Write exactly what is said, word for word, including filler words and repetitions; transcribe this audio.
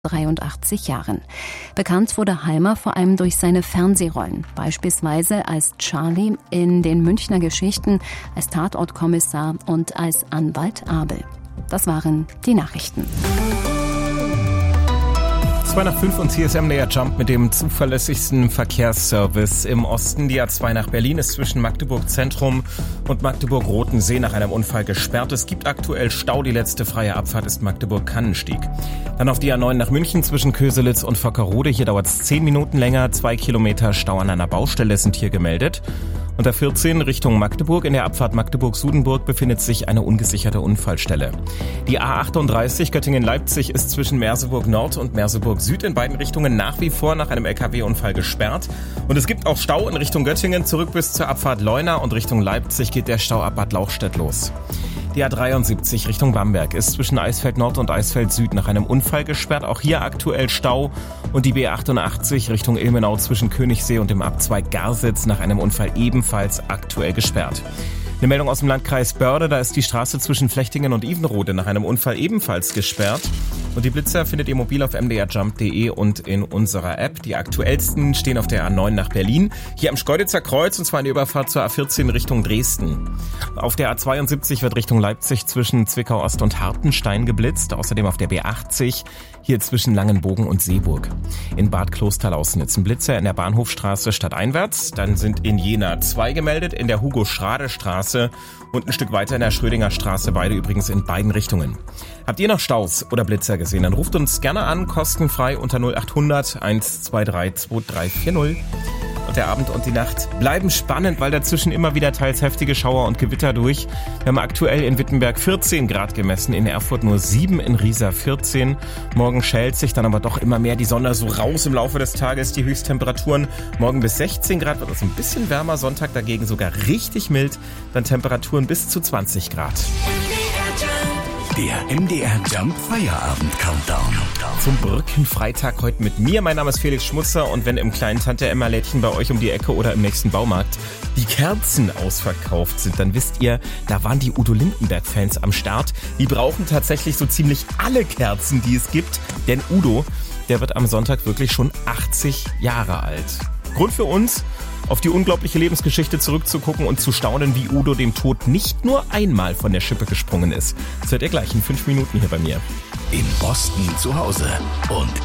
dreiundachtzig Jahren. Bekannt wurde Halmer vor allem durch seine Fernsehrollen, beispielsweise als Charlie in den Münchner Geschichten, als Tatortkommissar und als Anwalt Abel. Das waren die Nachrichten. zwei nach fünf und C S M der Jump mit dem zuverlässigsten Verkehrsservice im Osten. Die A zwei nach Berlin ist zwischen Magdeburg Zentrum und Magdeburg-Rotensee nach einem Unfall gesperrt. Es gibt aktuell Stau. Die letzte freie Abfahrt ist Magdeburg-Kannenstieg. Dann auf die A neun nach München zwischen Köselitz und Vockerode. Hier dauert es zehn Minuten länger. Zwei Kilometer Stau an einer Baustelle sind hier gemeldet. Und A vierzehn Richtung Magdeburg. In der Abfahrt Magdeburg-Sudenburg befindet sich eine ungesicherte Unfallstelle. Die A achtunddreißig Göttingen-Leipzig ist zwischen Merseburg Nord und Merseburg Süd in beiden Richtungen nach wie vor nach einem L K W-Unfall gesperrt. Und es gibt auch Stau in Richtung Göttingen zurück bis zur Abfahrt Leuna und Richtung Leipzig geht der Stau ab Bad Lauchstädt los. Die A dreiundsiebzig Richtung Bamberg ist zwischen Eisfeld Nord und Eisfeld Süd nach einem Unfall gesperrt. Auch hier aktuell Stau. Und die B achtundachtzig Richtung Ilmenau zwischen Königssee und dem Abzweig Garsitz nach einem Unfall ebenfalls aktuell gesperrt. Eine Meldung aus dem Landkreis Börde, da ist die Straße zwischen Flechtingen und Ivenrode nach einem Unfall ebenfalls gesperrt. Und die Blitzer findet ihr mobil auf m d r jump punkt d e und in unserer App. Die aktuellsten stehen auf der A neun nach Berlin, hier am Schkeuditzer Kreuz und zwar in der Überfahrt zur A vierzehn Richtung Dresden. Auf der A zweiundsiebzig wird Richtung Leipzig zwischen Zwickau Ost und Hartenstein geblitzt, außerdem auf der B achtzig hier zwischen Langenbogen und Seeburg. In Bad Klosterlausnitz ein Blitzer in der Bahnhofstraße stadteinwärts, dann sind in Jena zwei gemeldet, in der Hugo-Schrade-Straße und ein Stück weiter in der Schrödinger Straße, beide übrigens in beiden Richtungen. Habt ihr noch Staus oder Blitzer gesehen, dann ruft uns gerne an, kostenfrei unter null acht hundert eins zwei drei zwei drei vier null. Und der Abend und die Nacht bleiben spannend, weil dazwischen immer wieder teils heftige Schauer und Gewitter durch. Wir haben aktuell in Wittenberg vierzehn Grad gemessen, in Erfurt nur sieben, in Riesa vierzehn. Morgen schält sich dann aber doch immer mehr die Sonne so raus im Laufe des Tages. Die Höchsttemperaturen morgen bis sechzehn Grad, wird es ein bisschen wärmer, Sonntag dagegen sogar richtig mild, dann Temperaturen bis zu zwanzig Grad. Der M D R Jump Feierabend Countdown. Zum Brückenfreitag heute mit mir. Mein Name ist Felix Schmutzer und wenn im kleinen Tante-Emma-Lädchen bei euch um die Ecke oder im nächsten Baumarkt die Kerzen ausverkauft sind, dann wisst ihr, da waren die Udo Lindenberg-Fans am Start. Die brauchen tatsächlich so ziemlich alle Kerzen, die es gibt, denn Udo, der wird am Sonntag wirklich schon achtzig Jahre alt. Grund für uns, auf die unglaubliche Lebensgeschichte zurückzugucken und zu staunen, wie Udo dem Tod nicht nur einmal von der Schippe gesprungen ist. Das hört ihr gleich in fünf Minuten hier bei mir. In Boston zu Hause und